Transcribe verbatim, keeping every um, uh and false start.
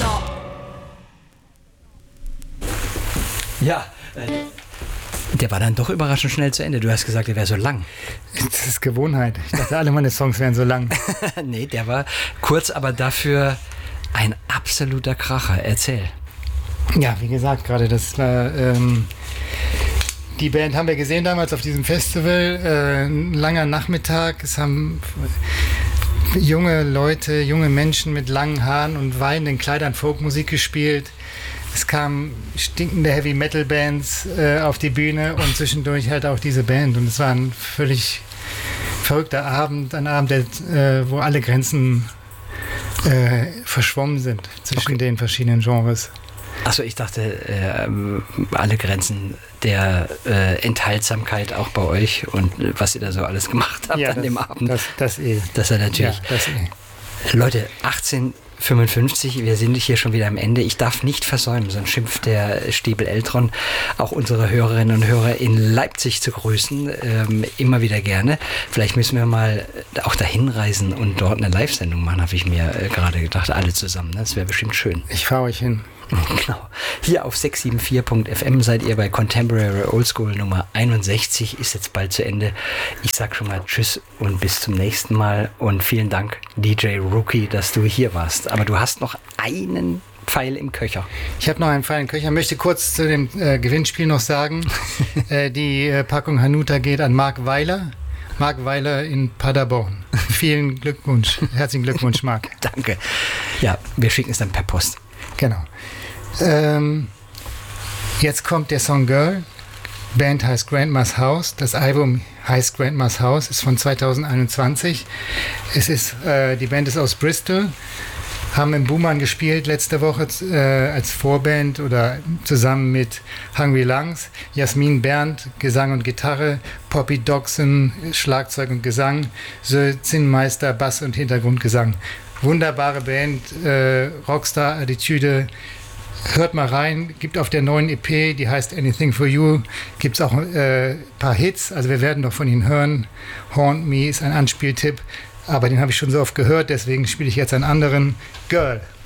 Ja, äh, der war dann doch überraschend schnell zu Ende. Du hast gesagt, der wäre so lang. Das ist Gewohnheit. Ich dachte, alle meine Songs wären so lang. Nee, der war kurz, aber dafür ein absoluter Kracher. Erzähl. Ja, wie gesagt, gerade das war... Ähm, die Band haben wir gesehen damals auf diesem Festival. Äh, ein langer Nachmittag. Es haben junge Leute, junge Menschen mit langen Haaren und weinenden Kleidern Folkmusik gespielt. Es kamen stinkende Heavy-Metal-Bands äh, auf die Bühne und zwischendurch halt auch diese Band. Und es war ein völlig verrückter Abend, ein Abend, der, äh, wo alle Grenzen äh, verschwommen sind zwischen okay. den verschiedenen Genres. Achso, ich dachte, äh, alle Grenzen der äh, Enthaltsamkeit auch bei euch und äh, was ihr da so alles gemacht habt ja, an das, dem Abend. Das, das eh. Das ist ja natürlich. Ja, das eh. Leute, achtzehn fünfundfünfzig, wir sind hier schon wieder am Ende. Ich darf nicht versäumen, so ein Schimpf der Stiebel Eltron, auch unsere Hörerinnen und Hörer in Leipzig zu grüßen. Ähm, immer wieder gerne. Vielleicht müssen wir mal auch dahin reisen und dort eine Live-Sendung machen, habe ich mir äh, gerade gedacht. Alle zusammen. Ne? Das wäre bestimmt schön. Ich fahre euch hin. Genau. Hier auf sechs sieben vier Punkt f m seid ihr bei Contemporary Oldschool Nummer einundsechzig, ist jetzt bald zu Ende. Ich sag schon mal Tschüss und bis zum nächsten Mal und vielen Dank, D J Rookie, dass du hier warst. Aber du hast noch einen Pfeil im Köcher. Ich habe noch einen Pfeil im Köcher. Ich möchte kurz zu dem äh, Gewinnspiel noch sagen, äh, die äh, Packung Hanuta geht an Marc Weiler. Marc Weiler in Paderborn. Vielen Glückwunsch. Herzlichen Glückwunsch, Marc. Danke. Ja, wir schicken es dann per Post. Genau. Ähm, jetzt kommt der Song Girl. Band heißt Grandma's House. Das Album heißt Grandma's House, ist von zweitausendeinundzwanzig. Es ist, äh, die Band ist aus Bristol, haben im Boomerang gespielt letzte Woche äh, als Vorband oder zusammen mit Hungry Lungs. Jasmin Berndt, Gesang und Gitarre, Poppy Dodson, Schlagzeug und Gesang, Söl Zinnmeister, Bass und Hintergrundgesang. Wunderbare Band, äh, Rockstar-Attitüde. Hört mal rein, gibt auf der neuen E P, die heißt Anything for You, gibt es auch ein äh, paar Hits, also wir werden doch von ihnen hören. Haunt Me ist ein Anspieltipp, aber den habe ich schon so oft gehört, deswegen spiele ich jetzt einen anderen. Girl.